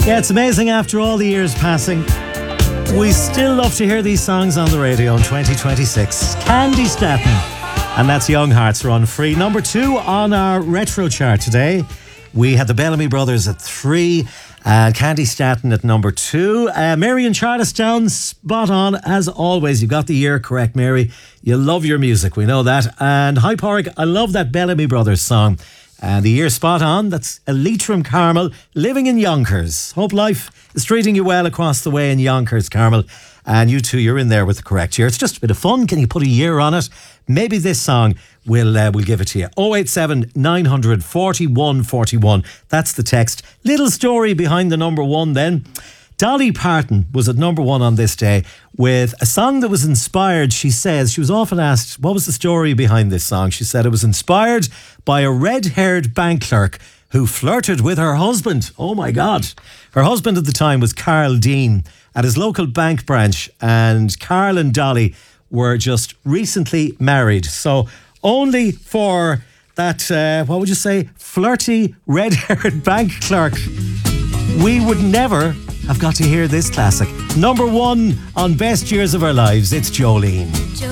Yeah, it's amazing after all the years passing. We still love to hear these songs on the radio in 2026. Candy Staton, and that's Young Hearts Run Free. Number 2 on our retro chart today. We had the Bellamy Brothers at 3, Candy Staton at number 2. Mary in Charlestown, spot on as always. You got the year correct, Mary. You love your music, we know that. And hi, Porrick, I love that Bellamy Brothers song. And the year spot on, that's Leitrim Carmel, living in Yonkers. Hope life is treating you well across the way in Yonkers, Carmel. And you two, you're in there with the correct year. It's just a bit of fun. Can you put a year on it? Maybe this song will give it to you. 087 900 41 41. That's the text. Little story behind the number 1 then. Dolly Parton was at number 1 on this day with a song that was inspired, she says. She was often asked, what was the story behind this song? She said it was inspired by a red-haired bank clerk who flirted with her husband. Oh my God. Her husband at the time was Carl Dean at his local bank branch, and Carl and Dolly were just recently married. So only for that, what would you say, flirty red-haired bank clerk, we would never have got to hear this classic. Number 1 on Best Years of Our Lives, it's Jolene.